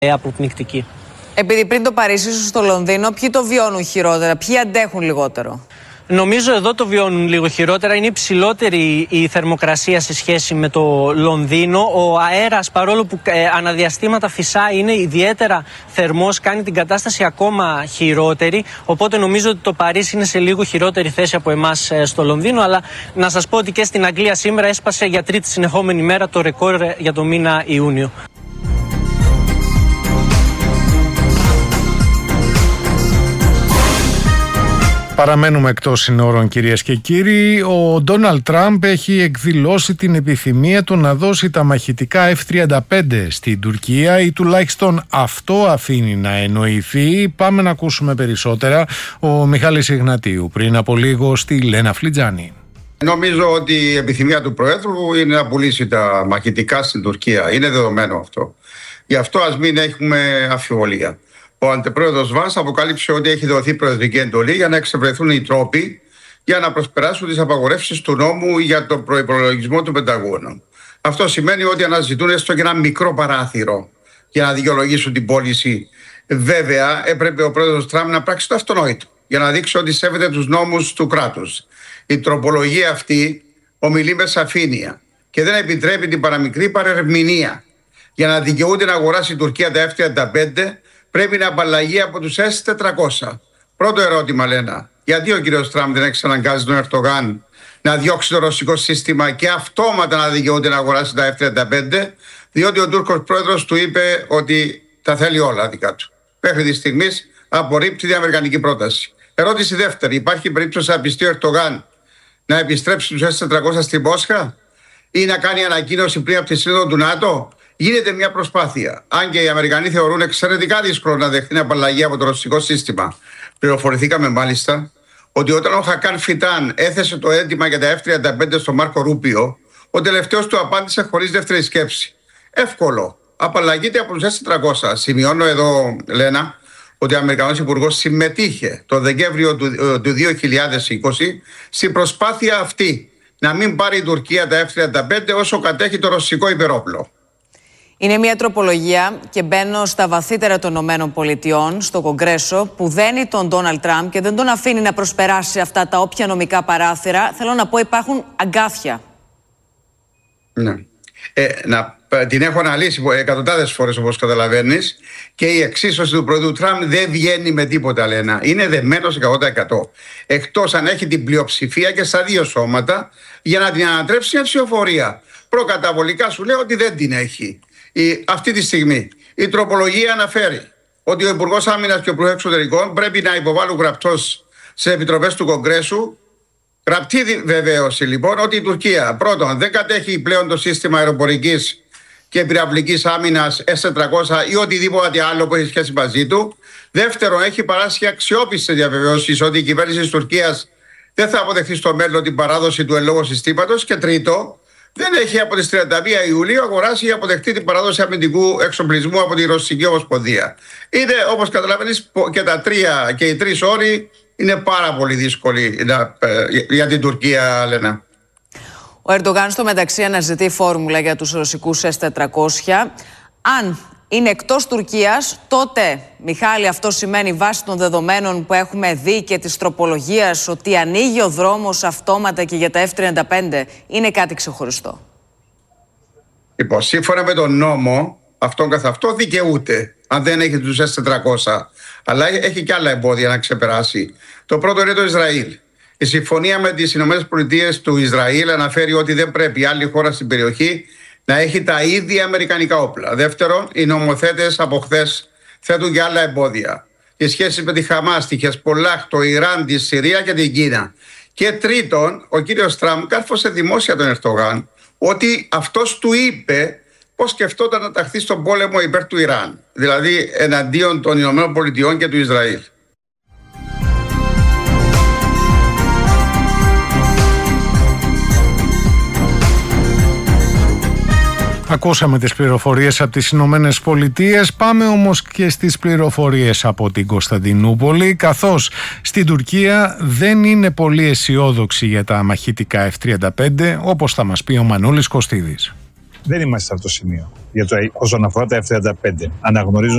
αποπνικτική. Επειδή πριν το Παρίσι ήσουν στο Λονδίνο, ποιοι το βιώνουν χειρότερα, ποιοι αντέχουν λιγότερο? Νομίζω εδώ το βιώνουν λίγο χειρότερα. Είναι υψηλότερη η θερμοκρασία σε σχέση με το Λονδίνο. Ο αέρας, παρόλο που αναδιαστήματα φυσάει, είναι ιδιαίτερα θερμός, κάνει την κατάσταση ακόμα χειρότερη. Οπότε νομίζω ότι το Παρίσι είναι σε λίγο χειρότερη θέση από εμάς στο Λονδίνο. Αλλά να σας πω ότι και στην Αγγλία σήμερα έσπασε για τρίτη συνεχόμενη μέρα το ρεκόρ για το μήνα Ιούνιο. Παραμένουμε εκτός συνόρων, κυρίες και κύριοι. Ο Ντόναλντ Τραμπ έχει εκδηλώσει την επιθυμία του να δώσει τα μαχητικά F-35 στην Τουρκία, ή τουλάχιστον αυτό αφήνει να εννοηθεί. Πάμε να ακούσουμε περισσότερα. Ο Μιχάλης Ιγνατίου πριν από λίγο στη Λένα Φλιτζάνη. Νομίζω ότι η επιθυμία του Προέδρου είναι να πουλήσει τα μαχητικά στην Τουρκία. Είναι δεδομένο αυτό. Γι' αυτό ας μην έχουμε αμφιβολία. Ο αντιπρόεδρος Βάνς αποκάλυψε ότι έχει δοθεί προεδρική εντολή για να εξευρεθούν οι τρόποι για να προσπεράσουν τις απαγορεύσεις του νόμου για τον προϋπολογισμό του Πενταγώνου. Αυτό σημαίνει ότι αναζητούν έστω και ένα μικρό παράθυρο για να δικαιολογήσουν την πώληση. Βέβαια, έπρεπε ο πρόεδρος Τραμπ να πράξει το αυτονόητο για να δείξει ότι σέβεται τους νόμους του κράτους. Η τροπολογία αυτή ομιλεί με σαφήνεια και δεν επιτρέπει την παραμικρή παρερμηνία. Για να δικαιούται να αγοράσει η Τουρκία τα F-35, πρέπει να απαλλαγεί από τους S-400. Πρώτο ερώτημα, Λένα. Γιατί ο κύριος Τραμπ δεν εξαναγκάζει τον Ερντογάν να διώξει το ρωσικό σύστημα και αυτόματα να δικαιούται να αγοράσει τα F-35, διότι ο Τούρκος πρόεδρος του είπε ότι τα θέλει όλα δικά του. Μέχρι τη στιγμή απορρίπτει την αμερικανική πρόταση. Ερώτηση δεύτερη. Υπάρχει περίπτωση να πιστεί ο Ερντογάν να επιστρέψει τους S-400 στην Μόσχα ή να κάνει ανακοίνωση πριν από τη σύνοδο του ΝΑΤΟ? Γίνεται μια προσπάθεια. Αν και οι Αμερικανοί θεωρούν εξαιρετικά δύσκολο να δεχτεί απαλλαγή από το ρωσικό σύστημα. Πληροφορηθήκαμε μάλιστα ότι όταν ο Χακάν Φιτάν έθεσε το αίτημα για τα F-35 στον Μάρκο Ρούπιο, ο τελευταίος του απάντησε χωρίς δεύτερη σκέψη. Εύκολο. Απαλλαγείται από τους S-400. Σημειώνω εδώ, Λένα, ότι ο Αμερικανός Υπουργός συμμετείχε το Δεκέμβριο του 2020 στην προσπάθεια αυτή να μην πάρει η Τουρκία τα F-35 όσο κατέχει το ρωσικό υπερόπλο. Είναι μια τροπολογία και μπαίνω στα βαθύτερα των ΗΠΑ, στο Κογκρέσο, που δένει τον Ντόναλντ Τραμπ και δεν τον αφήνει να προσπεράσει αυτά τα όποια νομικά παράθυρα. Θέλω να πω, υπάρχουν αγκάθια. Ναι. Την έχω αναλύσει εκατοντάδες φορές, όπως καταλαβαίνεις, και η εξίσωση του Προέδρου Τραμπ δεν βγαίνει με τίποτα, Λένα. Είναι δεμένος 100%. Εκτός αν έχει την πλειοψηφία και στα δύο σώματα για να την ανατρέψει μια ψηφοφορία. Προκαταβολικά σου λέω ότι δεν την έχει. Αυτή τη στιγμή η τροπολογία αναφέρει ότι ο Υπουργός Άμυνας και ο Υπουργός Εξωτερικών πρέπει να υποβάλουν γραπτός σε επιτροπές του Κογκρέσου γραπτή βεβαίωση λοιπόν ότι η Τουρκία πρώτον δεν κατέχει πλέον το σύστημα αεροπορικής και πυραυλικής άμυνας S-400 ή οτιδήποτε άλλο που έχει σχέση μαζί του. Δεύτερον, έχει παράσχει αξιόπιστες διαβεβαιώσεις ότι η κυβέρνηση της Τουρκίας δεν θα αποδεχθεί στο μέλλον την παράδοση του εν λόγω συστήματος. Και τρίτο, δεν έχει από τις 31 Ιουλίου αγοράσει ή αποδεχτεί την παράδοση αμυντικού εξοπλισμού από τη Ρωσική Ομοσπονδία. Είναι, όπως καταλαβαίνεις, και τα τρία και οι τρεις όροι είναι πάρα πολύ δύσκολοι για την Τουρκία, Λένα. Ο Ερντογάν στο μεταξύ αναζητεί φόρμουλα για τους ρωσικούς S-400. Αν είναι εκτός Τουρκίας, τότε, Μιχάλη, αυτό σημαίνει βάσει των δεδομένων που έχουμε δει και της τροπολογίας ότι ανοίγει ο δρόμος αυτόματα και για τα F-35. Είναι κάτι ξεχωριστό. Λοιπόν, σύμφωνα με τον νόμο, αυτόν καθ' αυτό δικαιούται, αν δεν έχει τους S-400. Αλλά έχει και άλλα εμπόδια να ξεπεράσει. Το πρώτο είναι το Ισραήλ. Η συμφωνία με τις ΗΠΑ του Ισραήλ αναφέρει ότι δεν πρέπει άλλη χώρα στην περιοχή να έχει τα ίδια αμερικανικά όπλα. Δεύτερον, οι νομοθέτες από χθες θέτουν και άλλα εμπόδια. Οι σχέσεις με τη Χαμάς, τη Χεσπολάχ, το Ιράν, τη Συρία και την Κίνα. Και τρίτον, ο κύριος Τραμπ κάρφωσε δημόσια τον Ερντογάν ότι αυτός του είπε πώς σκεφτόταν να ταχθεί στον πόλεμο υπέρ του Ιράν. Δηλαδή εναντίον των ΗΠΑ και του Ισραήλ. Ακούσαμε τις πληροφορίες από τις Ηνωμένες Πολιτείες. Πάμε όμως και στις πληροφορίες από την Κωνσταντινούπολη, καθώς στην Τουρκία δεν είναι πολύ αισιόδοξη για τα μαχητικά F-35, όπως θα μας πει ο Μανώλης Κωστίδης. Δεν είμαστε σε αυτό το σημείο. Όσον αφορά τα F-35, αναγνωρίζουν